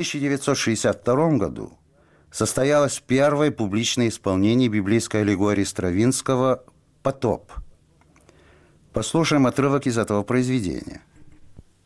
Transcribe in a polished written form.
1962 году состоялось первое публичное исполнение библейской аллегории Стравинского «Потоп». Послушаем отрывок из этого произведения.